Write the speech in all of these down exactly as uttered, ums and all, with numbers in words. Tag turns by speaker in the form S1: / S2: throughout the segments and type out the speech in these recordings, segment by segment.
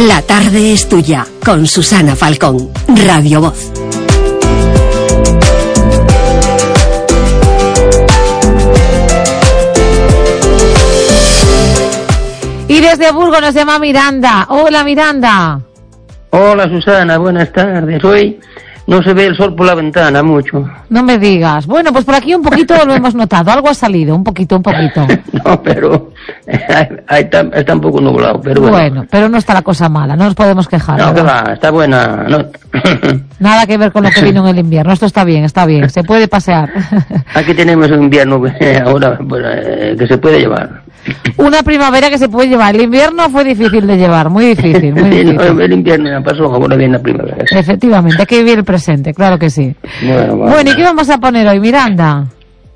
S1: La tarde es tuya, con Susana Falcón, Radio Voz.
S2: Y desde Burgos nos llama Miranda. Hola, Miranda.
S3: Hola, Susana, buenas tardes. Hoy no se ve el sol por la ventana mucho.
S2: No me digas. Bueno, pues por aquí un poquito lo hemos notado. Algo ha salido, un poquito, un poquito.
S3: No, pero está, está un poco nublado, pero bueno.
S2: Bueno, pero no está la cosa mala, no nos podemos quejar.
S3: No, que
S2: ¿verdad?
S3: va, está buena. No.
S2: Nada que ver con lo que vino en el invierno. Esto está bien, está bien. Se puede pasear.
S3: Aquí tenemos un invierno ahora pues, eh, que se puede llevar.
S2: Una primavera que se puede llevar. El invierno fue difícil de llevar, muy difícil, muy difícil.
S3: No, el invierno ya pasó, ahora viene la primavera.
S2: Efectivamente, hay que vivir el presente, claro que sí.
S3: Bueno, vale.
S2: Bueno, ¿y qué vamos a poner hoy, Miranda?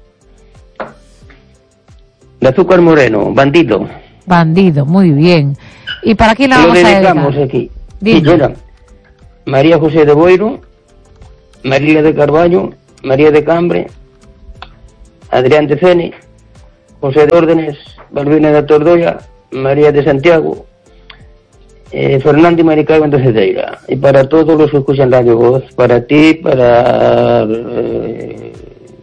S3: De Azúcar Moreno, Bandido.
S2: Bandido, muy bien. ¿Y para quién la
S3: Lo
S2: vamos a
S3: dedicamos
S2: dedicar?
S3: aquí.
S2: Dime.
S3: Sí, mira, María José de Boiro, María de Carballo, María de Cambre, Adrián de Ceni, José de Órdenes, Balbina de Tordoya, María de Santiago, eh, Fernando y Maricaibo de Cedeira. Y para todos los que escuchan Radio Voz, para ti, para... Eh...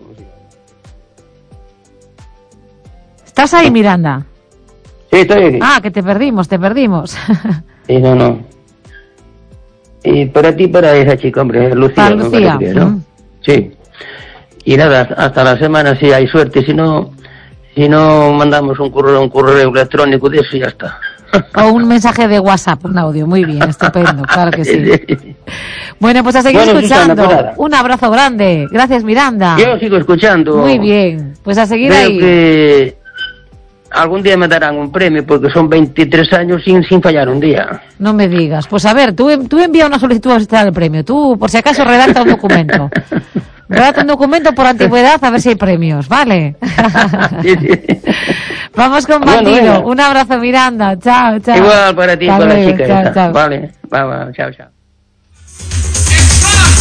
S2: ¿Estás ahí, Miranda?
S3: Sí, estoy aquí.
S2: Ah, que te perdimos, te perdimos.
S3: Sí, no, no. Y para ti, para esa chica, hombre, Lucía.
S2: Para
S3: me
S2: Lucía.
S3: parece, ¿no?
S2: Mm.
S3: Sí. Y nada, hasta la semana si hay suerte, si no... Si no, mandamos un correo, un correo electrónico de eso y ya está.
S2: O un mensaje de WhatsApp, un audio. Muy bien, estupendo, claro que sí. Bueno, pues a seguir
S3: Bueno,
S2: escuchando.
S3: Susana, pues
S2: un abrazo grande. Gracias, Miranda.
S3: Yo sigo escuchando.
S2: Muy bien, pues a seguir
S3: Veo
S2: ahí.
S3: que algún día me darán un premio porque son veintitrés años sin, sin fallar un día.
S2: No me digas. Pues a ver, tú, tú envía una solicitud a visitar el premio. Tú, por si acaso, redacta un documento. Redacta un documento por antigüedad a ver si hay premios, ¿vale?
S3: Sí, sí.
S2: Vamos con
S3: Bueno,
S2: Bandido.
S3: venga.
S2: Un abrazo, Miranda. Chao, chao.
S3: Igual para ti,
S2: Hasta
S3: para la
S2: luego,
S3: chica.
S2: chao,
S3: esta.
S2: chao.
S3: Vale, va, va, chao, chao.